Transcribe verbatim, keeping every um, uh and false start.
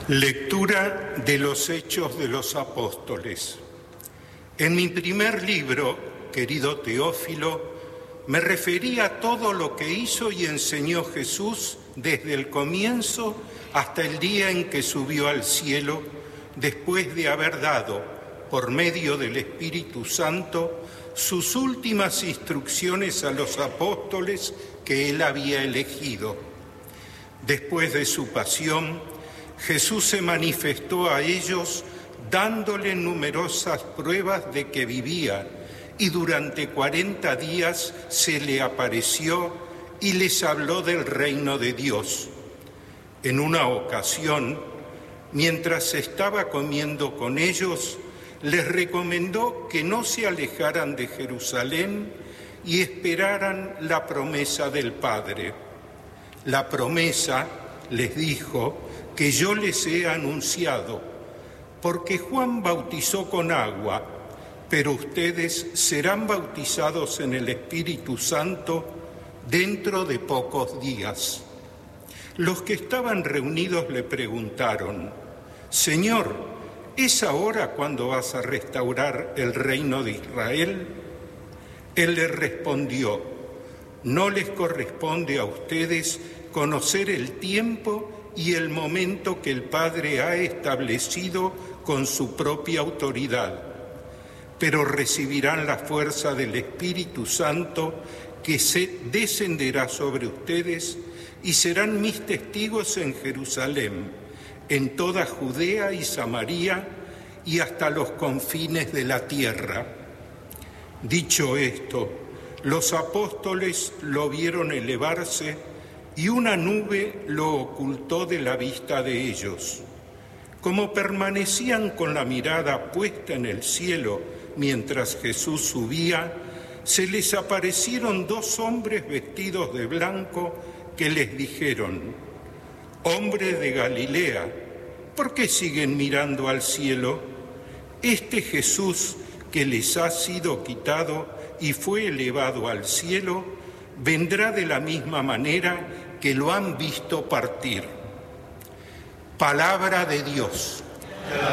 Lectura de los Hechos de los Apóstoles. En mi primer libro, querido Teófilo, me referí a todo lo que hizo y enseñó Jesús desde el comienzo hasta el día en que subió al cielo, después de haber dado, por medio del Espíritu Santo, sus últimas instrucciones a los apóstoles que él había elegido. Después de su pasión, Jesús se manifestó a ellos dándole numerosas pruebas de que vivía, y durante cuarenta días se le apareció y les habló del reino de Dios. En una ocasión, mientras estaba comiendo con ellos, les recomendó que no se alejaran de Jerusalén y esperaran la promesa del Padre. La promesa, les dijo, que yo les he anunciado, porque Juan bautizó con agua, pero ustedes serán bautizados en el Espíritu Santo dentro de pocos días. Los que estaban reunidos le preguntaron: Señor, ¿es ahora cuando vas a restaurar el reino de Israel? Él les respondió: no les corresponde a ustedes conocer el tiempo y el momento que el Padre ha establecido con su propia autoridad, pero recibirán la fuerza del Espíritu Santo que se descenderá sobre ustedes y serán mis testigos en Jerusalén, en toda Judea y Samaria y hasta los confines de la tierra. Dicho esto, los apóstoles lo vieron elevarse y una nube lo ocultó de la vista de ellos. Como permanecían con la mirada puesta en el cielo mientras Jesús subía, se les aparecieron dos hombres vestidos de blanco que les dijeron: hombres de Galilea, ¿por qué siguen mirando al cielo? Este Jesús que les ha sido quitado y fue elevado al cielo, vendrá de la misma manera que lo han visto partir. Palabra de Dios.